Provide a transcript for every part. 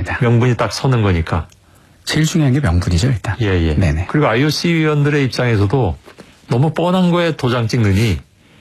맞습니다. 명분이 딱 서는 거니까. 제일 중요한 게 명분이죠, 일단. 예, 예. 네네. 그리고 IOC 위원들의 입장에서도 너무 뻔한 거에 도장 찍느니,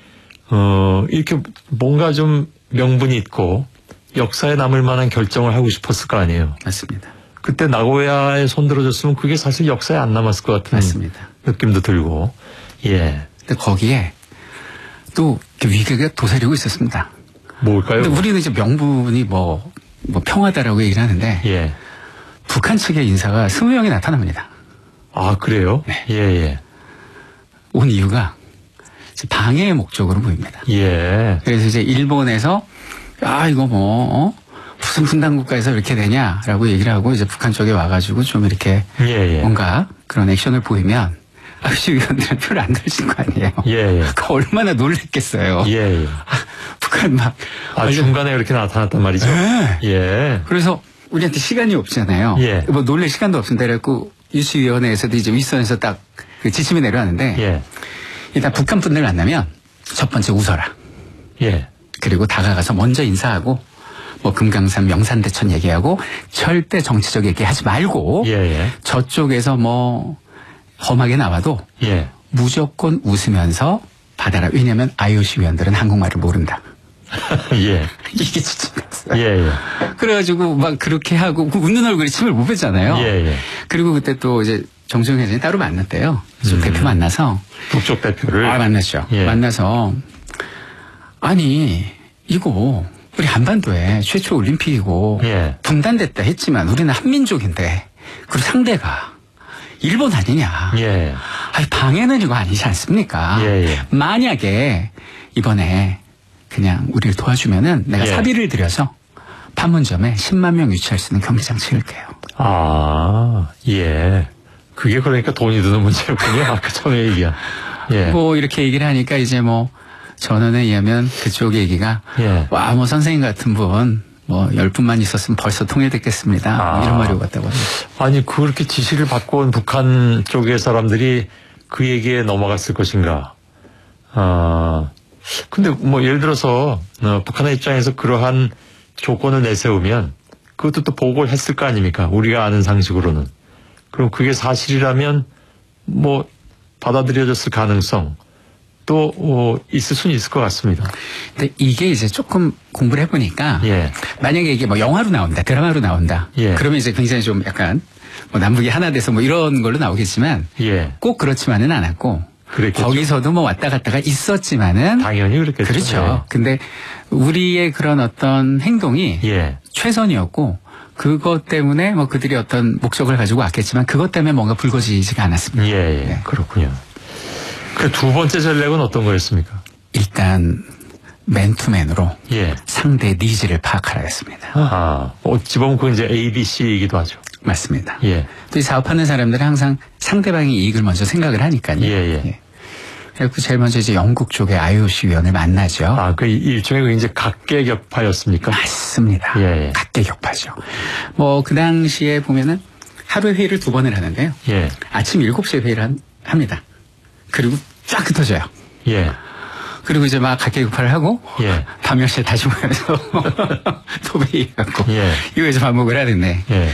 이렇게 뭔가 좀 명분이 있고 역사에 남을 만한 결정을 하고 싶었을 거 아니에요. 맞습니다. 그때 나고야에 손들어줬으면 그게 사실 역사에 안 남았을 것 같은 맞습니다. 느낌도 들고. 예. 근데 거기에 또 위기가 도사리고 있었습니다. 뭘까요? 근데 우리는 이제 명분이 뭐 평화다라고 얘기를 하는데 예. 북한 측의 인사가 20명이 나타납니다. 아, 그래요? 네. 예, 예. 온 이유가 방해의 목적으로 보입니다. 예. 그래서 이제 일본에서 이거 무슨 분단 국가에서 이렇게 되냐라고 얘기를 하고 이제 북한 쪽에 와가지고 좀 이렇게 예, 예. 뭔가 그런 액션을 보이면 IOC 위원들은 표를 안 들으신 거 아니에요. 예, 예. 그 얼마나 놀랬겠어요. 예, 예. 북한 막. 중간에 이렇게 나타났단 말이죠? 네. 예. 그래서 우리한테 시간이 없잖아요. 예. 뭐 놀랄 시간도 없습니다. 그래갖고 유치위원회에서도 이제 윗선에서 딱 그 지침이 내려왔는데. 예. 일단 북한 분들 만나면 첫 번째 웃어라. 예. 그리고 다가가서 먼저 인사하고 뭐 금강산 명산대천 얘기하고 절대 정치적 얘기하지 말고. 예, 예. 저쪽에서 뭐 험하게 나와도. 예. 무조건 웃으면서 받아라. 왜냐하면 IOC 위원들은 한국말을 모른다. 예. 이게 지침이었어요. 예, 예. 그래가지고 막 그렇게 하고 웃는 얼굴에 침을 못 뱉잖아요. 예, 예. 그리고 그때 또 이제 정주영 회장이 따로 만났대요. 대표 만나서. 북쪽 대표를. 만났죠. 예. 만나서 아니 이거 우리 한반도에 최초 올림픽이고 예. 분단됐다 했지만 우리는 한민족인데 그리고 상대가 일본 아니냐. 예. 아니 방해는 이거 아니지 않습니까? 예, 예. 만약에 이번에 그냥 우리를 도와주면은 내가 예. 사비를 들여서 판문점에 10만 명 유치할 수 있는 경기장 지을게요. 아, 예. 그게 그러니까 돈이 드는 문제였군요. 아까 처음에 얘기한. 예. 뭐 이렇게 얘기를 하니까 이제 뭐 전원에 의하면 그쪽 얘기가 예. 와 뭐 선생님 같은 분 뭐 10분만 있었으면 벌써 통일됐겠습니다. 이런 말이 오갔다고 합니다. 아니 그렇게 지시를 받고 온 북한 쪽의 사람들이 그 얘기에 넘어갔을 것인가. 근데 뭐 예를 들어서 북한의 입장에서 그러한 조건을 내세우면 그것도 또 보고를 했을 거 아닙니까? 우리가 아는 상식으로는. 그럼 그게 사실이라면 뭐 받아들여졌을 가능성 또 있을 수는 있을 것 같습니다. 근데 이게 이제 조금 공부를 해보니까 예. 만약에 이게 뭐 영화로 나온다, 드라마로 나온다. 예. 그러면 이제 굉장히 좀 약간 뭐 남북이 하나 돼서 뭐 이런 걸로 나오겠지만 예. 꼭 그렇지만은 않았고 그랬겠죠. 거기서도 뭐 왔다 갔다가 있었지만은 당연히 그렇겠죠. 그렇죠. 근데 우리의 그런 어떤 행동이 예. 최선이었고 그것 때문에 뭐 그들이 어떤 목적을 가지고 왔겠지만 그것 때문에 뭔가 불거지지가 않았습니다. 예, 예. 네. 그렇군요. 그 두 번째 전략은 어떤 거였습니까? 일단 맨투맨으로 예. 상대 니즈를 파악하라 했습니다. 어찌 보면 그건 이제 ABC이기도 하죠. 맞습니다. 예. 또 이 사업하는 사람들은 항상 상대방의 이익을 먼저 생각을 하니까요. 예. 그래서 제일 먼저 이제 영국 쪽의 IOC 위원을 만나죠. 그 일종의 이제 각계격파였습니까? 맞습니다. 예. 각계격파죠. 뭐 그 당시에 보면은 하루 회의를 2번을 하는데요. 예. 아침 7시에 회의를 합니다. 그리고 쫙 흩어져요. 예. 그리고 이제 막 각계격파를 하고 예. 밤 10시에 다시 모여서 또 회의하고 예. 이거 이제 반복을 하는데 예.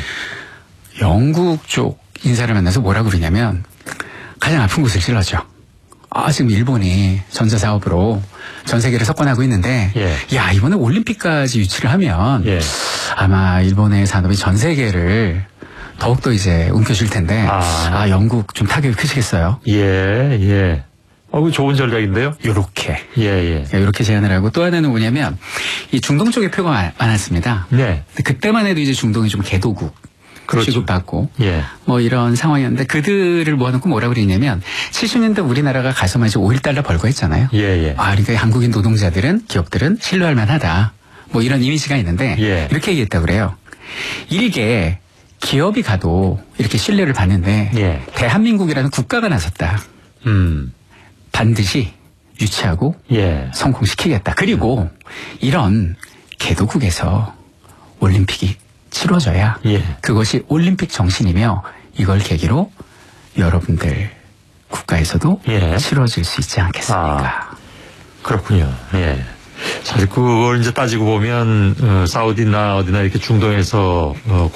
영국 쪽 인사를 만나서 뭐라고 그러냐면 가장 아픈 곳을 찔러죠. 지금 일본이 전자사업으로 전 세계를 석권하고 있는데 야 이번에 올림픽까지 유치를 하면 아마 일본의 산업이 전 세계를 더욱더 이제 움켜쥘 텐데 영국 좀 타격이 크시겠어요. 예. 그 좋은 전략인데요. 요렇게. 예. 요렇게 제안을 하고 또 하나는 뭐냐면 이 중동 쪽에 표가 많았습니다. 네. 그때만 해도 이제 중동이 좀 개도국. 그렇죠. 취급받고 예. 뭐 이런 상황이었는데 그들을 모아놓고 뭐라고 그랬냐면 70년대 우리나라가 가서만 이제 5.1달러 벌고 했잖아요. 예. 그러니까 한국인 노동자들은 기업들은 신뢰할 만하다. 뭐 이런 이미지가 있는데 이렇게 얘기했다고 그래요. 일개 기업이 가도 이렇게 신뢰를 받는데 대한민국이라는 국가가 나섰다. 반드시 유치하고 성공시키겠다. 그리고 이런 개도국에서 올림픽이 치러져야 그것이 올림픽 정신이며 이걸 계기로 여러분들 국가에서도 치러질 수 있지 않겠습니까? 그렇군요. 예. 사실 그걸 이제 따지고 보면 사우디나 어디나 이렇게 중동에서